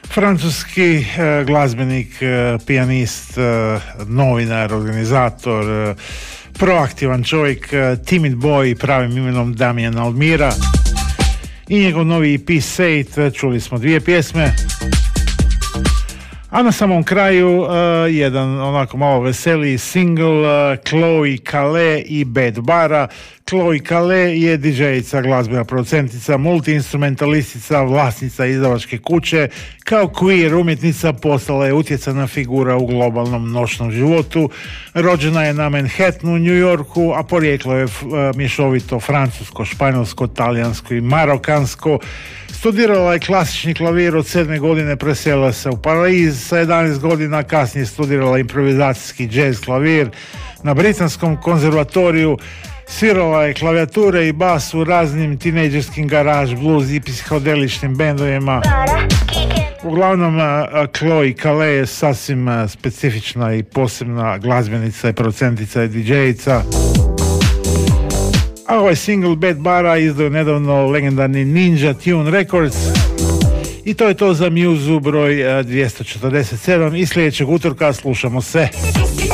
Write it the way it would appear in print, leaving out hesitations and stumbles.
Francuski glazbenik, pijanist, novinar, organizator, proaktivan čovjek, timid boy, pravim imenom Damien Almira, i njegov novi EP Say It, čuli smo 2 pjesme. A na samom kraju jedan onako malo veseliji single, Chloe Kale i Bad Bara. Chloe Kale je DJ-ica, glazbena producentica, multiinstrumentalistica, vlasnica izdavačke kuće. Kao queer umjetnica postala je utjecana figura u globalnom noćnom životu. Rođena je na Manhattanu u New Yorku, a porijeklo je mješovito francusko, španjolsko, talijansko i marokansko. Studirala je klasični klavir od 7. godine, preselila se u Pariz sa 11 godina, kasnije studirala improvizacijski jazz klavir na Britanskom konzervatoriju. Svirala je klavijature i bas u raznim tinejdžerskim garaž, blues i psihodeličnim bendovima. Uglavnom, Chloe Kale je sasvim specifična i posebna glazbenica i producentica i DJ-ica. A ovaj single Bad Bara izdao nedavno legendarni Ninja Tune Records. I to je to za Muzu broj 247 i sljedećeg utorka slušamo se.